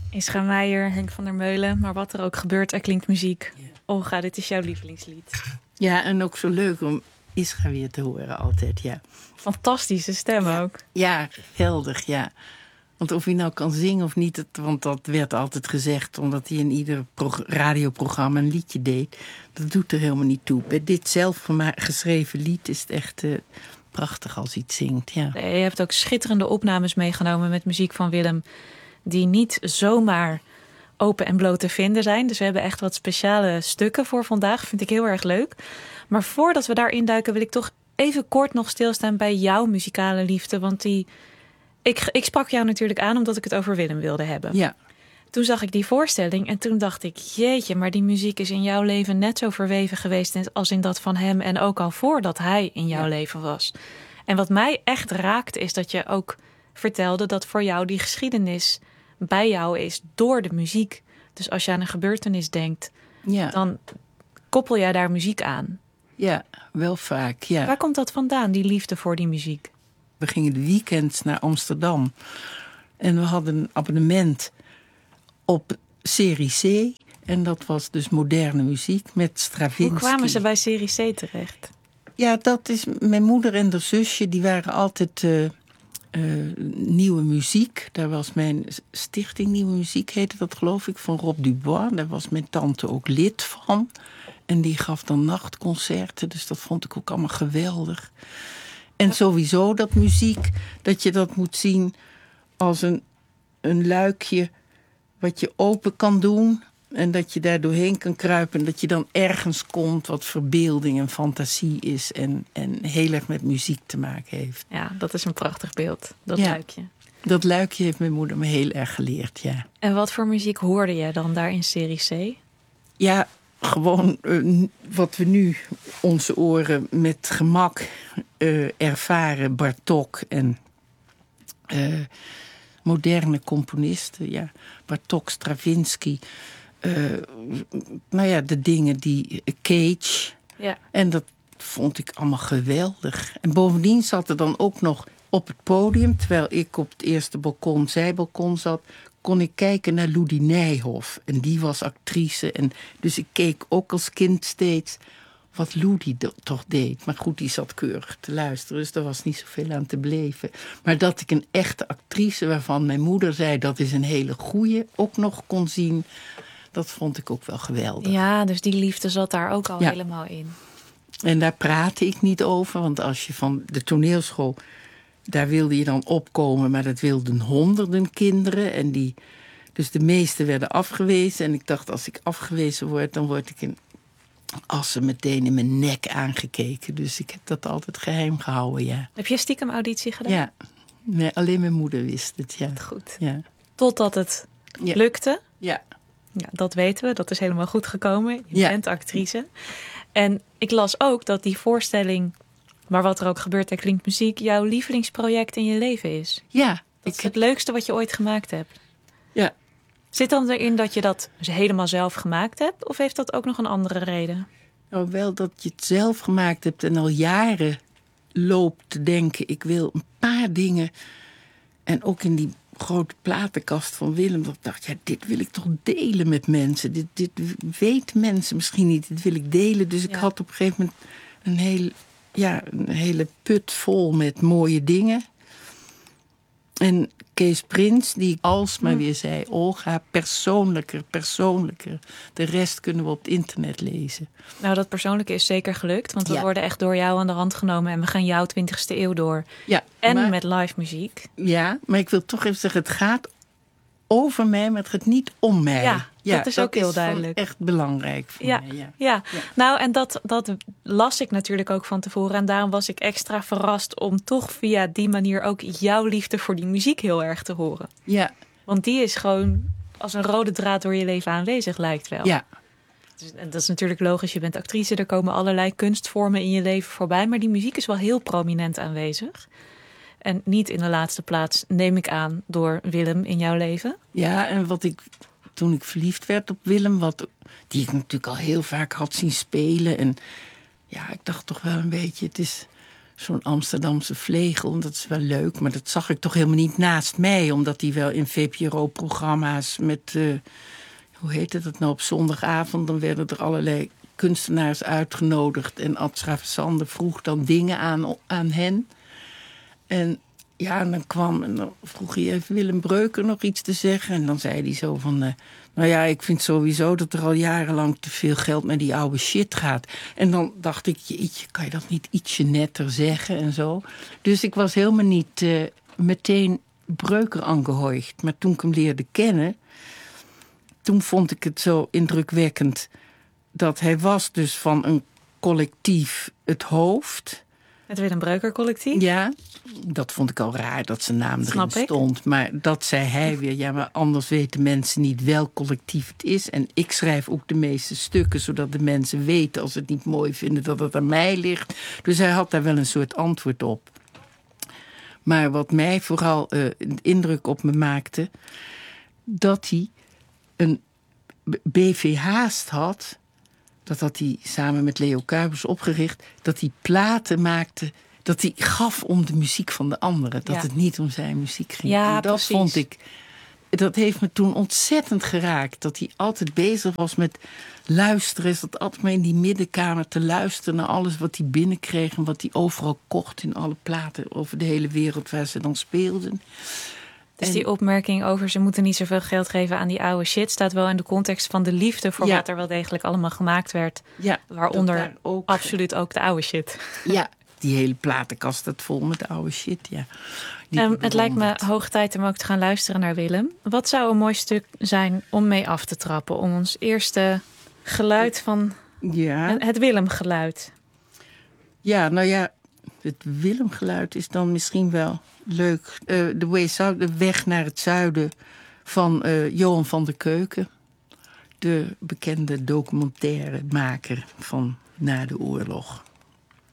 Ischa Meijer, Henk van der Meulen. Maar wat er ook gebeurt, er klinkt muziek. Ja. Olga, dit is jouw lievelingslied. Ja, en ook zo leuk om Ischa weer te horen altijd, ja. Fantastische stem ook. Ja, geldig, ja. Want of hij nou kan zingen of niet, want dat werd altijd gezegd, omdat hij in ieder radioprogramma een liedje deed. Dat doet er helemaal niet toe. Bij dit zelf geschreven lied is het echt prachtig als hij het zingt, ja. Je hebt ook schitterende opnames meegenomen met muziek van Willem, die niet zomaar open en bloot te vinden zijn. Dus we hebben echt wat speciale stukken voor vandaag. Vind ik heel erg leuk. Maar voordat we daarin duiken, wil ik toch even kort nog stilstaan bij jouw muzikale liefde. Want ik sprak jou natuurlijk aan omdat ik het over Willem wilde hebben. Ja. Toen zag ik die voorstelling en toen dacht ik, jeetje, maar die muziek is in jouw leven net zo verweven geweest als in dat van hem. En ook al voordat hij in jouw leven was. En wat mij echt raakt is dat je ook vertelde dat voor jou die geschiedenis bij jou is door de muziek. Dus als je aan een gebeurtenis denkt, dan koppel jij daar muziek aan. Ja, wel vaak, ja. Waar komt dat vandaan, die liefde voor die muziek? We gingen de weekends naar Amsterdam. En we hadden een abonnement op serie C. En dat was dus moderne muziek met Stravinsky. Hoe kwamen ze bij serie C terecht? Ja, dat is mijn moeder en haar zusje. Die waren altijd nieuwe muziek. Daar was mijn stichting Nieuwe Muziek, heette dat geloof ik, van Rob Dubois. Daar was mijn tante ook lid van. En die gaf dan nachtconcerten. Dus dat vond ik ook allemaal geweldig. En sowieso dat muziek, dat je dat moet zien als een luikje wat je open kan doen. En dat je daar doorheen kan kruipen. En dat je dan ergens komt wat verbeelding en fantasie is. En heel erg met muziek te maken heeft. Ja, dat is een prachtig beeld, dat luikje. Dat luikje heeft mijn moeder me heel erg geleerd, ja. En wat voor muziek hoorde je dan daar in serie C? Ja, gewoon wat we nu onze oren met gemak ervaren. Bartók en moderne componisten. Ja. Bartók, Stravinsky. Nou ja, de dingen die Cage. Ja. En dat vond ik allemaal geweldig. En bovendien zat er dan ook nog op het podium, terwijl ik op het eerste zijbalkon zat, kon ik kijken naar Loedi Nijhoff. En die was actrice. En dus ik keek ook als kind steeds wat Loedi toch deed. Maar goed, die zat keurig te luisteren, dus daar was niet zoveel aan te beleven. Maar dat ik een echte actrice, waarvan mijn moeder zei dat is een hele goeie, ook nog kon zien, dat vond ik ook wel geweldig. Ja, dus die liefde zat daar ook al helemaal in. En daar praatte ik niet over, want als je van de toneelschool, daar wilde je dan opkomen, maar dat wilden honderden kinderen. En dus de meeste werden afgewezen. En ik dacht, als ik afgewezen word, dan word ik in Assen meteen in mijn nek aangekeken. Dus ik heb dat altijd geheim gehouden, ja. Heb je stiekem auditie gedaan? Ja, nee, alleen mijn moeder wist het, ja. Goed. Ja. Totdat het lukte. Ja. Ja, dat weten we, dat is helemaal goed gekomen. Je bent actrice. En ik las ook dat die voorstelling, maar wat er ook gebeurt, er klinkt muziek, jouw lievelingsproject in je leven is. Ja. Dat is het leukste wat je ooit gemaakt hebt. Ja. Zit dan erin dat je dat helemaal zelf gemaakt hebt? Of heeft dat ook nog een andere reden? Nou, wel dat je het zelf gemaakt hebt en al jaren loopt te denken, ik wil een paar dingen. En ook in die grote platenkast van Willem, dat ik dacht, ja, dit wil ik toch delen met mensen. Dit weten mensen misschien niet, dit wil ik delen. Dus ik had op een gegeven moment een hele put vol met mooie dingen. En Kees Prins, die alsmaar weer zei, Olga, persoonlijker. De rest kunnen we op het internet lezen. Nou, dat persoonlijke is zeker gelukt, want we worden echt door jou aan de hand genomen en we gaan jouw 20e eeuw door. Ja, en met live muziek. Ja, maar ik wil toch even zeggen, het gaat over mij, maar het gaat niet om mij. Ja, dat is ook heel duidelijk. Echt belangrijk voor mij. Ja, nou en dat las ik natuurlijk ook van tevoren. En daarom was ik extra verrast om toch via die manier ook jouw liefde voor die muziek heel erg te horen. Ja. Want die is gewoon als een rode draad door je leven aanwezig, lijkt wel. Ja. En dat is natuurlijk logisch, je bent actrice, er komen allerlei kunstvormen in je leven voorbij. Maar die muziek is wel heel prominent aanwezig. En niet in de laatste plaats, neem ik aan, door Willem in jouw leven. Ja, en toen ik verliefd werd op Willem, die ik natuurlijk al heel vaak had zien spelen. En ja, ik dacht toch wel een beetje, het is zo'n Amsterdamse vlegel. Dat is wel leuk, maar dat zag ik toch helemaal niet naast mij. Omdat hij wel in VPRO-programma's met... hoe heette dat nou, op zondagavond... dan werden er allerlei kunstenaars uitgenodigd... en Ad Stravesande vroeg dan dingen aan hen. En ja, en dan vroeg hij even Willem Breuker nog iets te zeggen. En dan zei hij zo van... nou ja, ik vind sowieso dat er al jarenlang te veel geld naar die oude shit gaat. En dan dacht ik, jeetje, kan je dat niet ietsje netter zeggen en zo? Dus ik was helemaal niet meteen Breuker aangehooigd. Maar toen ik hem leerde kennen... toen vond ik het zo indrukwekkend... dat hij was dus van een collectief het hoofd. Het Willem Breuker collectief? Ja, dat vond ik al raar dat zijn naam erin stond. Maar dat zei hij weer. Ja, maar anders weten mensen niet welk collectief het is. En ik schrijf ook de meeste stukken... zodat de mensen weten als ze het niet mooi vinden... dat het aan mij ligt. Dus hij had daar wel een soort antwoord op. Maar wat mij vooral een indruk op me maakte... dat hij een BV Haast had... dat had hij samen met Leo Kuipers opgericht... dat hij platen maakte... dat hij gaf om de muziek van de anderen. Dat het niet om zijn muziek ging. Ja, en dat vond ik... dat heeft me toen ontzettend geraakt. Dat hij altijd bezig was met luisteren. Hij zat altijd maar in die middenkamer te luisteren... naar alles wat hij binnenkreeg... en wat hij overal kocht in alle platen... over de hele wereld waar ze dan speelden... Dus die opmerking over ze moeten niet zoveel geld geven aan die oude shit... staat wel in de context van de liefde voor wat er wel degelijk allemaal gemaakt werd. Ja, waaronder absoluut ook de oude shit. Ja, die hele platenkast staat vol met de oude shit, ja. Het lijkt me hoog tijd om ook te gaan luisteren naar Willem. Wat zou een mooi stuk zijn om mee af te trappen? Om ons eerste geluid van het Willem-geluid. Ja, nou ja, het Willem-geluid is dan misschien wel... leuk. The Way South, de weg naar het zuiden van Johan van der Keuken. De bekende documentairemaker van na de oorlog.